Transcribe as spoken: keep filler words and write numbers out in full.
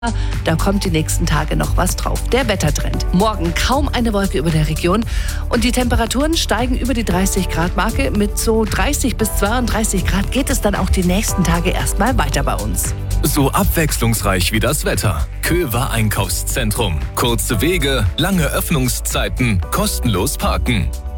Da kommt die nächsten Tage noch was drauf. Der Wettertrend. Morgen kaum eine Wolke über der Region und die Temperaturen steigen über die dreißig Grad Marke. Mit so dreißig bis zweiunddreißig Grad geht es dann auch die nächsten Tage erstmal weiter bei uns. So abwechslungsreich wie das Wetter. Köver Einkaufszentrum. Kurze Wege, lange Öffnungszeiten, kostenlos parken.